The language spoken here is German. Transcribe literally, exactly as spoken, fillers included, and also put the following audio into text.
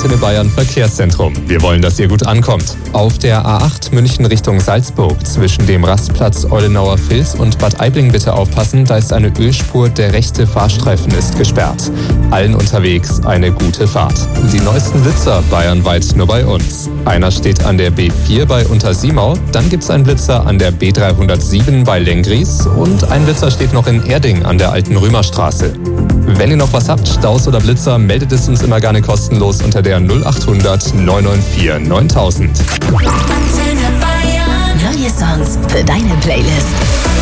Antenne Bayern Verkehrszentrum. Wir wollen, dass ihr gut ankommt. Auf der A acht München Richtung Salzburg zwischen dem Rastplatz Eulenauer Vils und Bad Aibling bitte aufpassen, da ist eine Ölspur, der rechte Fahrstreifen ist gesperrt. Allen unterwegs eine gute Fahrt. Die neuesten Blitzer bayernweit nur bei uns. Einer steht an der B vier bei Untersimau, dann gibt's einen Blitzer an der B dreihundertsieben bei Lenggries und ein Blitzer steht noch in Erding an der alten Römerstraße. Wenn ihr noch was habt, Staus oder Blitzer, meldet es uns immer gerne kostenlos unter der null achthundert neun neun vier neuntausend. Neue Songs für deine Playlist.